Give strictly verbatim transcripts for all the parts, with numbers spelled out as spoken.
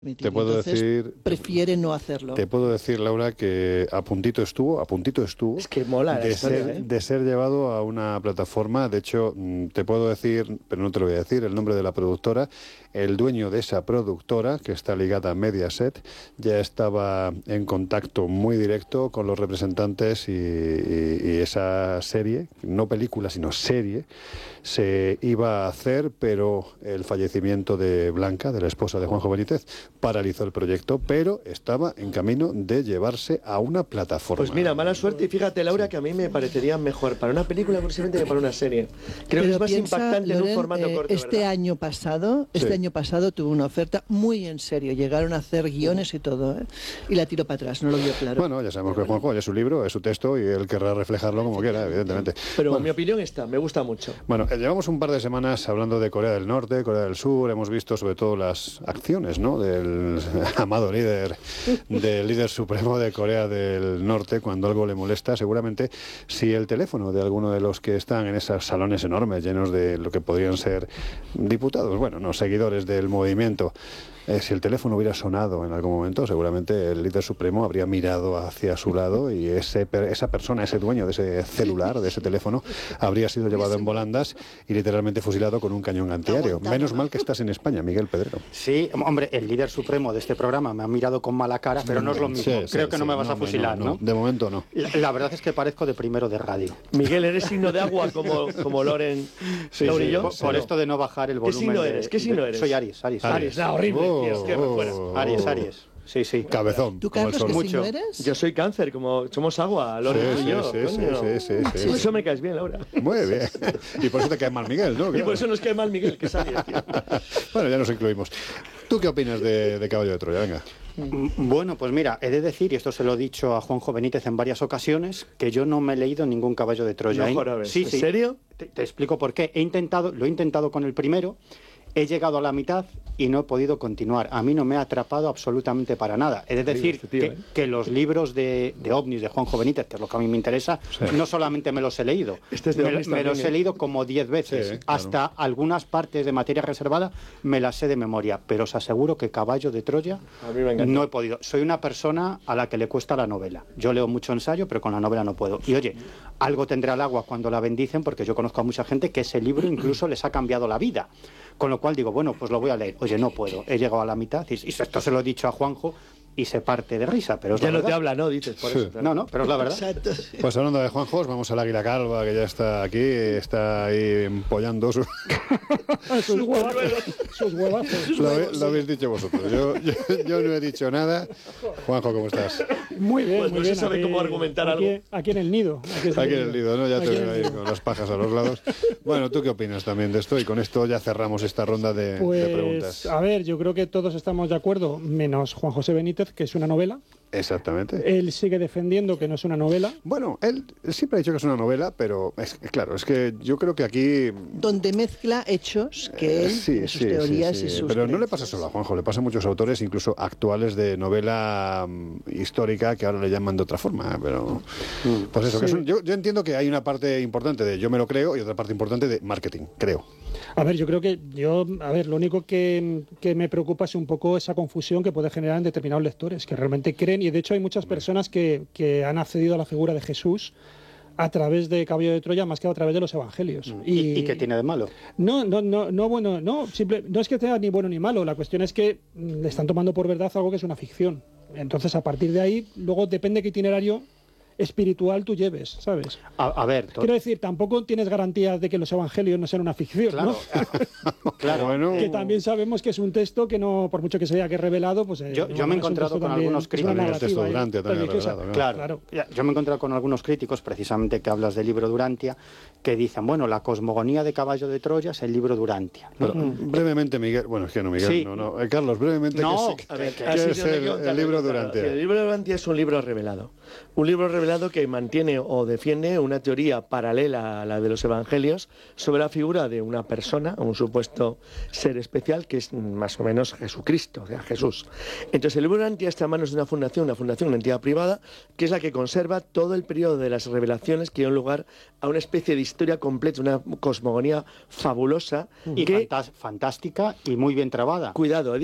Te puedo Entonces, decir, prefiere no hacerlo. Te puedo decir, Laura, que a puntito estuvo, a puntito estuvo. Es que mola la de, historia, ser, ¿eh? de ser llevado a una plataforma. De hecho, te puedo decir, pero no te lo voy a decir, el nombre de la productora. El dueño de esa productora, que está ligada a Mediaset, ya estaba en contacto muy directo con los representantes y, y, y esa serie, no película, sino serie, se iba a hacer, pero el fallecimiento de Blanca, de la esposa de Juanjo Benítez, paralizó el proyecto, pero estaba en camino de llevarse a una plataforma. Pues mira, mala suerte, y fíjate, Laura, que a mí me parecería mejor para una película posiblemente que para una serie. Creo Pero que es más piensa, impactante Loren, en un formato eh, corto, Este ¿verdad? año pasado, este Sí. año pasado tuvo una oferta muy en serio. Llegaron a hacer guiones y todo, ¿eh? Y la tiró para atrás, no lo vio claro. Bueno, ya sabemos que Juanjo es su libro, es su texto y él querrá reflejarlo como quiera, evidentemente. Pero Bueno, mi opinión está, me gusta mucho. Bueno, eh, llevamos un par de semanas hablando de Corea del Norte, Corea del Sur, hemos visto sobre todo las acciones, ¿no?, del amado líder, del líder supremo de Corea del Norte cuando algo le molesta. Seguramente si el teléfono de alguno de los que están en esos salones enormes llenos de lo que podrían ser diputados, bueno, no, seguidores del movimiento, Eh, si el teléfono hubiera sonado en algún momento, seguramente el líder supremo habría mirado hacia su lado y ese, esa persona, ese dueño de ese celular, de ese teléfono, habría sido llevado en volandas y literalmente fusilado con un cañón antiaéreo. Menos mal que estás en España, Miguel Pedrero. Sí, hombre, el líder supremo de este programa me ha mirado con mala cara, pero no es lo mismo. Sí, sí, Creo que sí, no me vas no, a fusilar, no, ¿no? no, de momento no. La, la verdad es que parezco de primero de radio. Miguel, ¿eres signo de agua como, como Loren Sí, Laura y sí, yo? por, por esto de no bajar el ¿Qué volumen. signo de- eres? ¿Qué de- signo eres? Soy Aries, Aries. Aries, no, horrible, Oh, tío, es que oh, fuera. Aries, oh. Aries. Sí, sí. Cabezón. ¿Tú, como el Carlos, sol. qué Mucho. signo eres? Yo soy cáncer, como somos agua, Loren Sí, y yo. sí, sí, coño. sí, sí, sí, sí. Por eso me caes bien, Laura. Muy bien. Y por eso te cae mal Miguel, ¿no? Y Claro. por eso nos cae mal Miguel, que es Aries, tío. Bueno, ya nos incluimos. ¿Tú qué opinas de, de Caballo de Troya? Venga. Mm, Bueno, pues mira, he de decir, y esto se lo he dicho a Juanjo Benítez en varias ocasiones, que yo no me he leído ningún Caballo de Troya. No ¿eh? jorobes. Sí, ¿En sí. serio? Te, te explico por qué. He intentado, lo he intentado con el primero, he llegado a la mitad y no he podido continuar. A mí no me ha atrapado absolutamente para nada. He de decir este tío, que, ¿eh? que los libros de, de ovnis de Juanjo Benítez, que es lo que a mí me interesa, no solamente me los he leído, Este es de me, ovnis me los también, he ¿eh? leído como diez veces. Sí, claro. Hasta algunas partes de materia reservada me las sé de memoria, pero os aseguro que Caballo de Troya A mí me encanta. no he podido. Soy una persona a la que le cuesta la novela. Yo leo mucho ensayo, pero con la novela no puedo. Y oye, algo tendrá el agua cuando la bendicen, porque yo conozco a mucha gente que ese libro incluso les ha cambiado la vida. Con lo cual digo, bueno, pues lo voy a leer. Oye, no puedo. He llegado a la mitad y, y esto se lo he dicho a Juanjo y se parte de risa, pero es Ya la no te verdad. habla, ¿no? Dices, por Sí. eso. claro. No, no, pero es la verdad. Exacto, sí. Pues hablando de Juanjos, vamos al Águila Calva, que ya está aquí, está ahí empollando sus... sus huevazos. Sus huevazos. Lo, habe- lo habéis dicho vosotros. Yo, yo, yo no he dicho nada. Juanjo, ¿cómo estás? Muy bien, Pues muy no se bien. sabe cómo argumentar aquí, algo. Aquí en el nido. Aquí, está Aquí en el nido, ¿no? Ya te Aquí en veo el ahí nido. con las pajas a los lados. Bueno, ¿tú qué opinas también de esto? Y con esto ya cerramos esta ronda de, de Pues, preguntas. a ver, yo creo que todos estamos de acuerdo, menos Juan José Benítez, que es una novela. Exactamente. Él sigue defendiendo que no es una novela. Bueno, él siempre ha dicho que es una novela, pero es, claro, es que yo creo que aquí... Donde mezcla hechos que Eh, él, sí, tiene sus sí, teorías sí, y sí. sus Pero no le pasa creencias. solo a Juanjo, le pasa a muchos autores, incluso actuales de novela mm, histórica, que ahora le llaman de otra forma. Pero, pues eso, que Sí. es un- yo, yo entiendo que hay una parte importante de yo me lo creo y otra parte importante de marketing, creo. A ver, yo creo que yo, a ver, lo único que, que me preocupa es un poco esa confusión que puede generar en determinados lectores, que realmente creen, y de hecho hay muchas personas que, que han accedido a la figura de Jesús a través de Caballo de Troya más que a través de los evangelios. ¿Y, y qué tiene de malo? No, no, no, no, bueno, no, simple, no es que sea ni bueno ni malo, la cuestión es que mm, le están tomando por verdad algo que es una ficción. Entonces, a partir de ahí, luego depende qué itinerario espiritual tú lleves, ¿sabes? A, a ver, to- Quiero decir, tampoco tienes garantías de que los evangelios no sean una ficción, claro, ¿no? claro. Bueno, Que también sabemos que es un texto que no, por mucho que se diga que es revelado, pues... eh, Yo- yo me he es un encontrado texto con también- algunos es una críticos. También el texto narrativa, ¿eh? Durantia también religiosa. revelado, Claro, Claro. Ya, yo me he encontrado con algunos críticos, precisamente que hablas del libro Durantia, que dicen, bueno, la cosmogonía de Caballo de Troya es el libro Durantia. pero, brevemente, Miguel, bueno, es que no, Miguel, Sí. no, no. Eh, Carlos, brevemente, No, ¿qué es, a ver, qué así es yo te el, quiero- el te libro quiero contar. Durantia? El libro de Durantia es un libro revelado. Un libro revelado que mantiene o defiende una teoría paralela a la de los evangelios sobre la figura de una persona, un supuesto ser especial, que es más o menos Jesucristo, o sea, Jesús. Entonces, el libro de Durantia está en manos de una fundación, una fundación, una entidad privada, que es la que conserva todo el periodo de las revelaciones que dieron lugar a una especie de historia completa, una cosmogonía fabulosa Y que, fantas- fantástica y muy bien trabada. cuidado, he dicho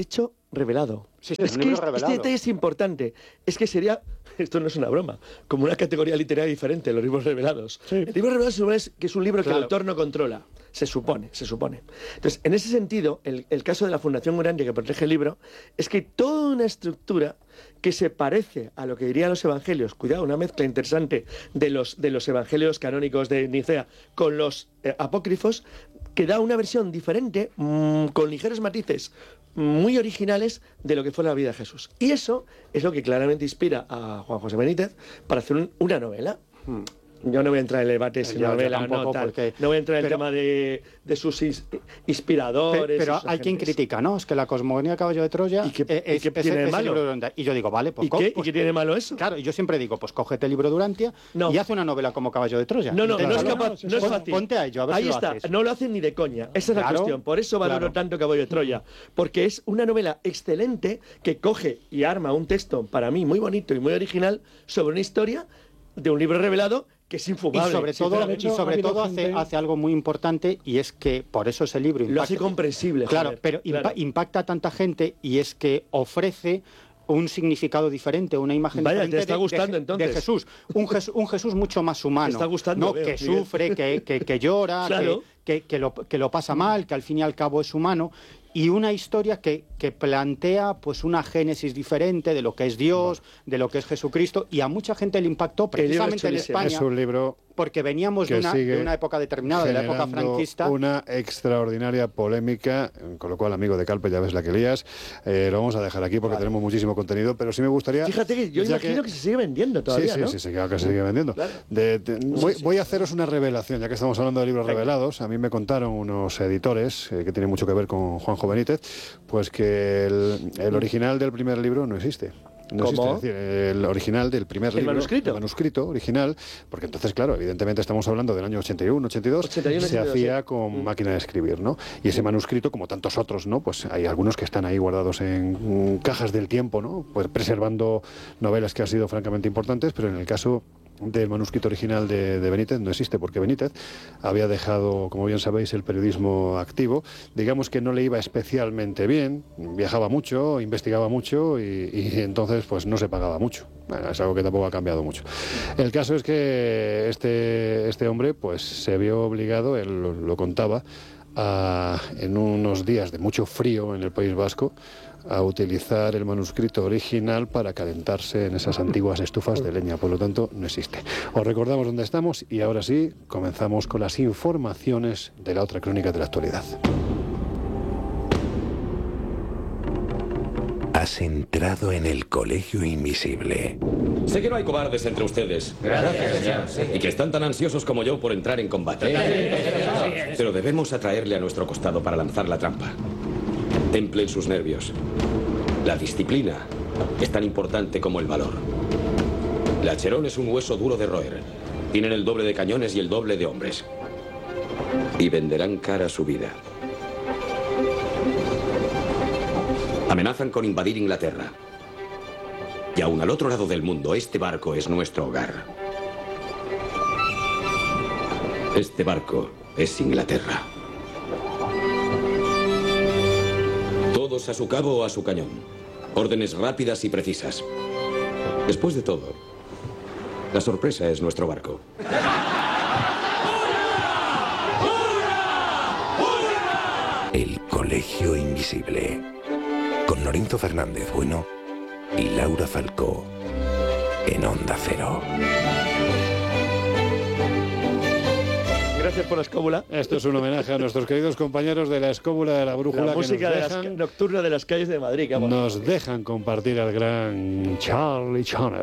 revelado. Sí, sí, es un que libro este, revelado. este detalle es importante. Es que sería, esto no es una broma, como una categoría literaria diferente, los libros revelados. Sí. El libro revelado se supone que es un libro que Claro. el autor no controla. Se supone, se supone. Entonces, en ese sentido, el, el caso de la Fundación Urantia que protege el libro es que hay toda una estructura que se parece a lo que dirían los evangelios. Cuidado, una mezcla interesante de los, de los evangelios canónicos de Nicea con los eh, apócrifos, que da una versión diferente, mmm, con ligeros matices, muy originales de lo que fue la vida de Jesús. Y eso es lo que claramente inspira a Juan José Benítez para hacer un, una novela. Hmm. Yo no voy a entrar en el debate si Yo- yo novela o no, tampoco, tal. porque- No voy a entrar en el pero- tema de, de sus ins- Pe- inspiradores. Pero y sus hay quien agentes. critica, ¿no? Es que la cosmogonía de Caballo de Troya ¿Y qué- eh, y es, qué es- tiene de es el malo? libro de Urantia. Y yo digo, vale, pues... ¿Y co- qué? ¿Y pues- qué tiene de malo eso? Claro, y yo siempre digo, pues cógete el libro de Urantia No. y haz una novela como Caballo de Troya. No, no, no es Inténtalo. capaz, no es Pon- fácil. Ponte a ello, a ver Ahí si lo está, haces. no lo hacen ni de coña. Esa es la Claro, cuestión. Por eso valoro claro. tanto Caballo de Troya. Porque es una novela excelente que coge y arma un texto, para mí, muy bonito y muy original, sobre una historia de un libro revelado que es Y infumable. sobre todo, sinceramente. y sobre ha habido todo hace, gente- hace algo muy importante, y es que por eso ese libro Lo hace impacta- comprensible. Claro, joder, pero impa- claro. impacta a tanta gente, y es que ofrece un significado diferente, una imagen Vaya, te diferente está de- de, gustando, Je- entonces. de Jesús. Un, Jes- un Jesús mucho más humano. Te está gustando, ¿no? veo, Que Miguel. sufre, que, que, que llora, Claro. que, que, que lo, que lo pasa mal, que al fin y al cabo es humano. Y una historia que, que plantea pues una génesis diferente de lo que es Dios, de lo que es Jesucristo, y a mucha gente le impactó El libro es precisamente en chulísimo. España, Es un libro porque veníamos de que una, sigue de una época determinada, de la época generando franquista. una extraordinaria polémica, con lo cual, amigo de Calpe, ya ves la que lías. Eh, lo vamos a dejar aquí porque Vale. tenemos muchísimo contenido, pero sí me gustaría... Fíjate que yo ya imagino que... se sigue vendiendo todavía, sí, sí, ¿no? sí, sí, claro que se sigue vendiendo. Claro. De- de- voy, sí. voy a haceros una revelación, ya que estamos hablando de libros Venga. revelados. A mí me contaron unos editores, eh, que tienen mucho que ver con Juanjo Benítez, pues que el, el original del primer libro no existe. No ¿Cómo? existe, es decir, el original del primer ¿El libro, manuscrito? el manuscrito original, porque entonces, claro, evidentemente estamos hablando del año ochenta y uno, ochenta y dos, ochenta y uno, se ochenta y dos, hacía sí. con Mm. máquina de escribir, ¿no? Y ese manuscrito, como tantos otros, ¿no? Pues hay algunos que están ahí guardados en mm, cajas del tiempo, ¿no? Pues preservando novelas que han sido francamente importantes, pero en el caso del manuscrito original de, de Benítez no existe, porque Benítez había dejado, como bien sabéis, el periodismo activo. Digamos que no le iba especialmente bien, viajaba mucho, investigaba mucho y, y entonces pues no se pagaba mucho. Bueno, es algo que tampoco ha cambiado mucho. El caso es que este, este hombre pues se vio obligado, él lo, lo contaba, a, en unos días de mucho frío en el País Vasco, a utilizar el manuscrito original para calentarse en esas antiguas estufas de leña. Por lo tanto, no existe. Os recordamos dónde estamos y ahora sí, comenzamos con las informaciones de la otra crónica de la actualidad. Has entrado en el colegio invisible. Sé que no hay cobardes entre ustedes. Gracias, señor. Y que están tan ansiosos como yo por entrar en combate. Pero debemos atraerle a nuestro costado para lanzar la trampa. Templen sus nervios. La disciplina es tan importante como el valor. La Cherón es un hueso duro de roer. Tienen el doble de cañones y el doble de hombres. Y venderán cara su vida. Amenazan con invadir Inglaterra. Y aún al otro lado del mundo, este barco es nuestro hogar. Este barco es Inglaterra. Todos a su cabo o a su cañón. Órdenes rápidas y precisas. Después de todo, la sorpresa es nuestro barco. El colegio invisible. Con Lorenzo Fernández Bueno y Laura Falcó. En Onda Cero. Gracias por la escóbula. Esto es un homenaje a nuestros queridos compañeros de la Escóbula de la Brújula, La que música nos de las dejan, ca- nocturna de las calles de Madrid. vamos. nos dejan compartir al gran Charlie Channel.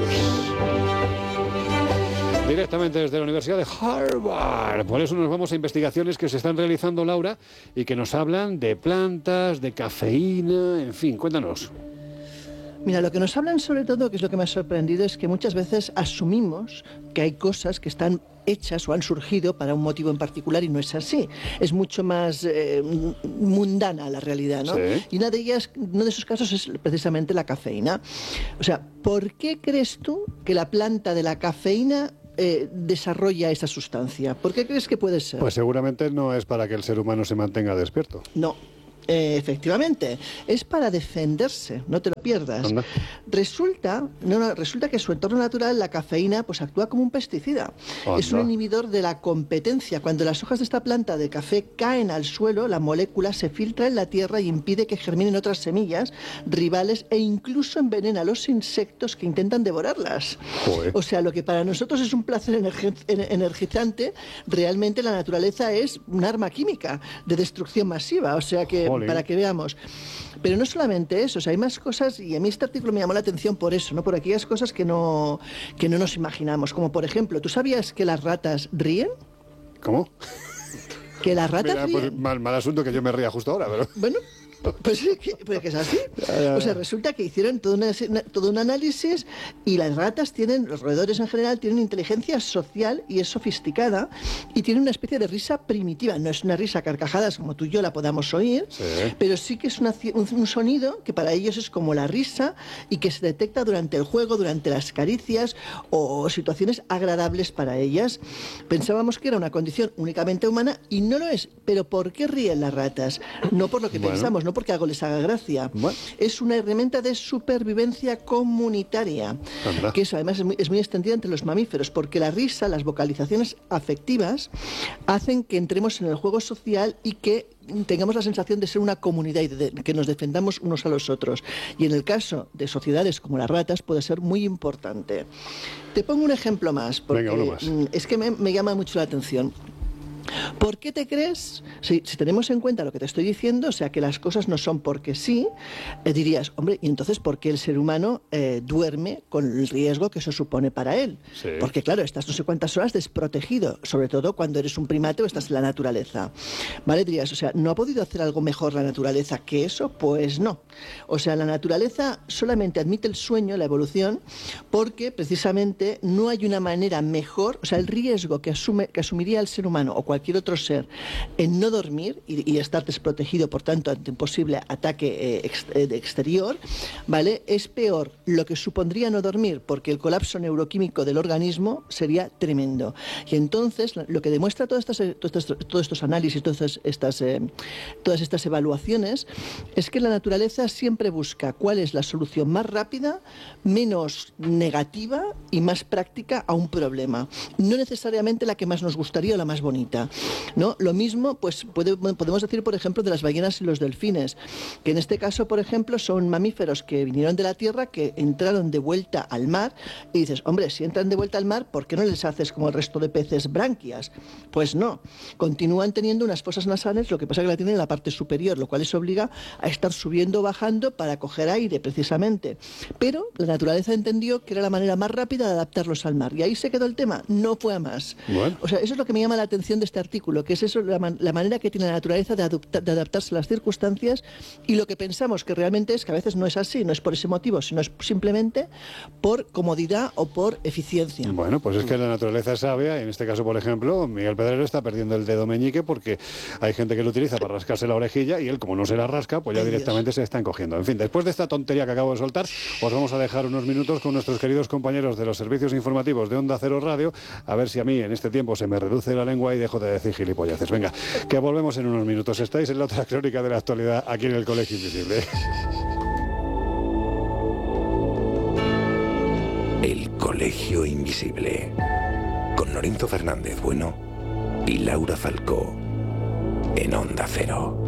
Directamente desde la Universidad de Harvard. Por eso nos vamos a investigaciones que se están realizando, Laura, y que nos hablan de plantas, de cafeína, en fin, cuéntanos. Mira, lo que nos hablan sobre todo, que es lo que me ha sorprendido, es que muchas veces asumimos que hay cosas que están hechas o han surgido para un motivo en particular y no es así. Es mucho más eh, mundana la realidad, ¿no? Sí. Y una de ellas, uno de esos casos es precisamente la cafeína. O sea, ¿por qué crees tú que la planta de la cafeína eh, desarrolla esa sustancia? ¿Por qué crees que puede ser? Pues seguramente no es para que el ser humano se mantenga despierto. No. Eh, efectivamente, es para defenderse, no te lo pierdas. Anda. Resulta, no, no, resulta que en su entorno natural la cafeína pues actúa como un pesticida. Anda. Es un inhibidor de la competencia. Cuando las hojas de esta planta de café caen al suelo, la molécula se filtra en la tierra y impide que germinen otras semillas rivales e incluso envenena a los insectos que intentan devorarlas. Joder. O sea, lo que para nosotros es un placer energi- ener- energizante, realmente la naturaleza es un arma química de destrucción masiva. O sea que, Jolín. para que veamos. Pero no solamente eso, o sea, hay más cosas, y a mí este artículo me llamó la atención por eso, ¿no? Por aquellas cosas que no, que no nos imaginamos. Como por ejemplo, ¿tú sabías que las ratas ríen? ¿Cómo? Que las ratas Mira, pues, ríen. mal, mal asunto que yo me ría justo ahora, pero... Bueno, pues es que, pero que es así. O sea, resulta que hicieron todo, una- todo un análisis y las ratas tienen, los roedores en general, tienen inteligencia social y es sofisticada y tienen una especie de risa primitiva. No es una risa a carcajadas como tú y yo la podamos oír, Sí. pero sí que es una ci- un, un sonido que para ellos es como la risa y que se detecta durante el juego, durante las caricias o situaciones agradables para ellas. Pensábamos que era una condición únicamente humana y no lo es. Pero ¿por qué ríen las ratas? No por lo que Bueno. pensamos, no porque algo les haga gracia. Bueno. Es una herramienta de supervivencia comunitaria, Anda. que eso además es muy, es muy extendida entre los mamíferos, porque la risa, las vocalizaciones afectivas, hacen que entremos en el juego social y que tengamos la sensación de ser una comunidad y de, de que nos defendamos unos a los otros. Y en el caso de sociedades como las ratas puede ser muy importante. Te pongo un ejemplo más, porque Venga, uno más. mm, es que me, me llama mucho la atención. ¿Por qué te crees, si, si tenemos en cuenta lo que te estoy diciendo, o sea, que las cosas no son porque sí, eh, dirías, hombre, ¿y entonces por qué el ser humano eh, duerme con el riesgo que eso supone para él? Sí. Porque, claro, estás no sé cuántas horas desprotegido, sobre todo cuando eres un primate o estás en la naturaleza. ¿Vale? Dirías, o sea, ¿no ha podido hacer algo mejor la naturaleza que eso? Pues no. O sea, la naturaleza solamente admite el sueño, la evolución, porque precisamente no hay una manera mejor, o sea, el riesgo que, asume, que asumiría el ser humano o cualquier otro ser en no dormir y, y estar desprotegido, por tanto, ante un posible ataque eh, ex, eh, de exterior, ¿vale? Es peor lo que supondría no dormir, porque el colapso neuroquímico del organismo sería tremendo. Y entonces, lo que demuestra todas estas, eh, todos, estos, todos estos análisis, todas estas, eh, todas estas evaluaciones, es que la naturaleza siempre busca cuál es la solución más rápida, menos negativa y más práctica a un problema. No necesariamente la que más nos gustaría o la más bonita, ¿no? Lo mismo pues puede, podemos decir, por ejemplo, de las ballenas y los delfines, que en este caso, por ejemplo, son mamíferos que vinieron de la tierra, que entraron de vuelta al mar, y dices, hombre, si entran de vuelta al mar, ¿por qué no les haces como el resto de peces branquias? Pues no, continúan teniendo unas fosas nasales, lo que pasa es que la tienen en la parte superior, lo cual les obliga a estar subiendo o bajando para coger aire, precisamente. Pero la naturaleza entendió que era la manera más rápida de adaptarlos al mar, y ahí se quedó el tema, no fue a más. Bueno. O sea, eso es lo que me llama la atención de este artículo, que es eso, la, man la manera que tiene la naturaleza de, adopta de adaptarse a las circunstancias, y lo que pensamos que realmente es que a veces no es así, no es por ese motivo, sino es simplemente por comodidad o por eficiencia. Bueno, pues es que la naturaleza es sabia, y en este caso, por ejemplo, Miguel Pedrero está perdiendo el dedo meñique porque hay gente que lo utiliza para rascarse la orejilla y él, como no se la rasca, pues ya Ay, directamente Dios. se está encogiendo. En fin, después de esta tontería que acabo de soltar, os vamos a dejar unos minutos con nuestros queridos compañeros de los servicios informativos de Onda Cero Radio, a ver si a mí en este tiempo se me reduce la lengua y dejo de decir gilipolleces. Venga, que volvemos en unos minutos. Estáis en la otra crónica de la actualidad aquí en el Colegio Invisible. El Colegio Invisible. Con Lorenzo Fernández Bueno y Laura Falcó. En Onda Cero.